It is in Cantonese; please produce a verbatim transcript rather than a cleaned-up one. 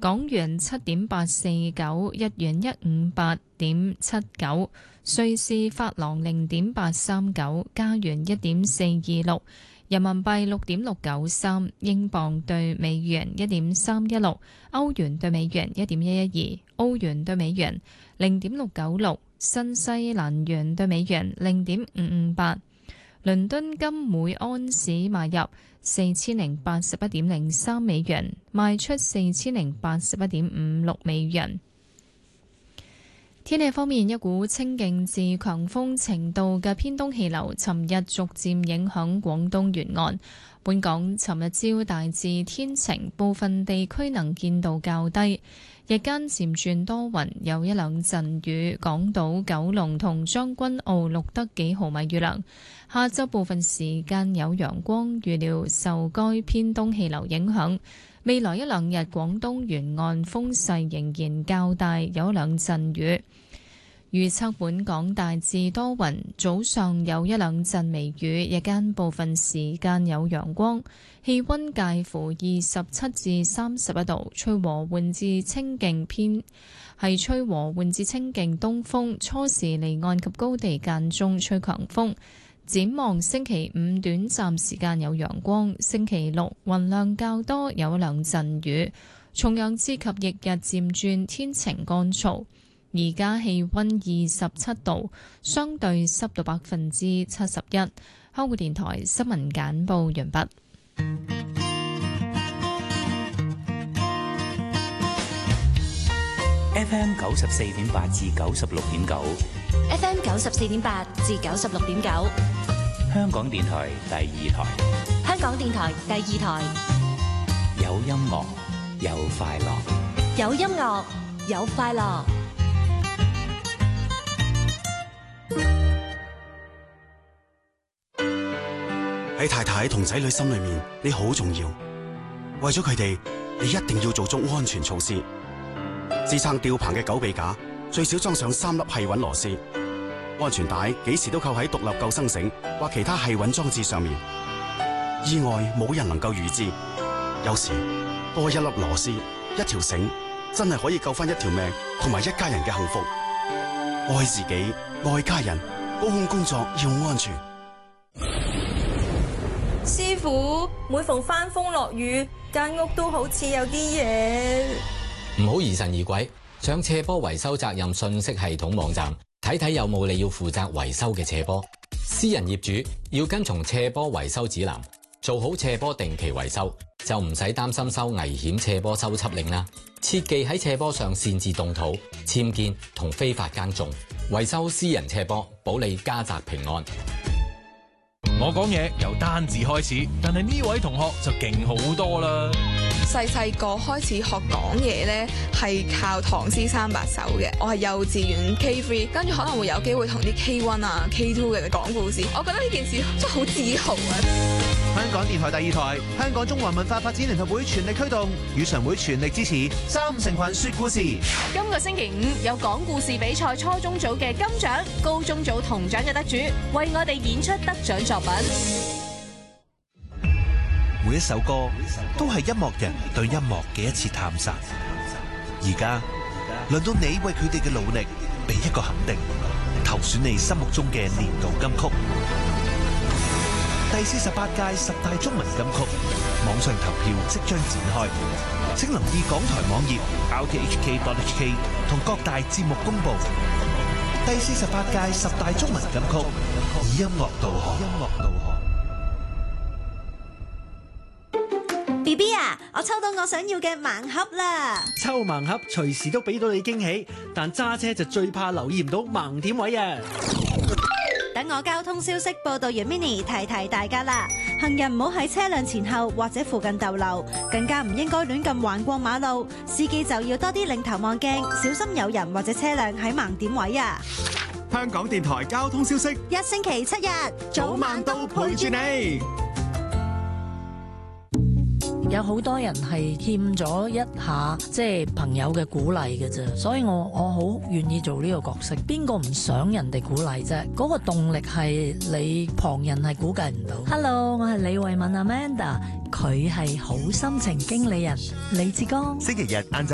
港元七點八四九，日元一五八點七九，瑞士法郎零點八三九，加元一點四二六，人民幣六點六九三，英鎊對美元一點三一六，歐元對美元一點一一二，澳元對美元零點六九六，新西蘭元對美元零點五五八。倫敦金每安士買入四千零八十一點零三美元，賣出四千零八十一點五六美元。天氣方面，一股清勁至強風程度嘅偏東氣流尋日逐漸影響廣東沿岸。本港尋日朝大致天晴，部分地區能見度較低，日間漸轉多雲，有一兩陣雨。港島、九龍同將軍澳錄得幾毫米雨量。下晝部分時間有陽光，預料受該偏東氣流影響，未來一兩日廣東沿岸風勢仍然較大，有一兩陣雨。預測本港大致多雲，早上有一兩陣微雨，日間部分時間有陽光，氣溫介乎二十七至三十一度，吹和緩至清勁偏，係吹和緩至清勁東風，初時離岸及高地間中吹強風。展望星期五短暫時間有陽光，星期六雲量較多，有兩陣雨。重陽節及翌日漸轉天晴乾燥。而家氣溫二十七度，相對濕度百分之七十一。香港電台新聞簡報完畢。 F M 九十四點八至九十六點九 ，F M 九十四點八至九十六點九， 香港電台第二台， 香港電台第二台， 有音樂，有快樂， 有音樂，有快樂。 喺太太同仔女心裏面，你好重要。為咗佢哋，你一定要做足安全措施。支撐吊棚嘅狗臂架最少裝上三粒繫穩螺絲。安全帶幾時都扣喺獨立救生繩或其他繫穩裝置上面。意外冇人能夠預知，有時多一粒螺絲、一條繩，真係可以救翻一條命同埋一家人嘅幸福。愛自己，愛家人，高空工作要安全。 師傅，每逢翻風落雨，間屋都好似有啲嘢。 唔好疑神疑鬼，上斜坡維修責任信息系統網站睇睇有冇你要負責維修嘅斜坡。私人業主要跟從斜坡維修指南，做好斜坡定期維修，就唔使擔心收危險斜坡修葺令啦。切忌喺斜坡上擅自動土、僭建同非法耕種。維修私人斜坡，保你家宅平安。 我講嘢由單字開始，但係呢位同學就勁好多啦。 細細個開始學講嘢呢，係靠唐詩三百首嘅。我係幼稚園 K 三，跟住可能會有機會同啲 K 一啊、K 二嘅講故事。我覺得呢件事真係好自豪啊！ 香港電台第二台，香港中華文化發展聯合會全力推動，語常會全力支持三五成群說故事。 今個星期五有講故事比賽初中組嘅金獎、高中組銅獎嘅得主，為我哋演出得獎作品。 每一首歌都係音樂人對音樂嘅一次探索。而家輪到你為佢哋嘅努力俾一個肯定，投選你心目中嘅年度金曲。第四十八屆十大中文金曲網上投票即將展開，請留意港台網頁 r k h k dot h k 同各大節目公布。第四十八屆十大中文金曲以音樂導航。音樂導航。 B B 啊，我抽到我想要嘅盲盒啦！ 抽盲盒隨時都俾到你驚喜，但揸車就最怕留意唔到盲點位啊！ 等我交通消息報道完 Mini 提提大家啦，行人唔好喺車輛前後或者附近逗留，更加唔應該亂咁橫過馬路。司機就要多啲擰頭望鏡，小心有人或者車輛喺盲點位啊！ 香港電台交通消息， 一星期七日早晚都陪住你。 有好多人係欠咗一下即係朋友嘅鼓勵嘅啫，所以我我好願意做呢個角色。邊個唔想人哋鼓勵啫？嗰個動力係你旁人係估計唔到。Hello， 我係李慧敏 Amanda，佢係好心情經理人李志剛。 星期日晏晝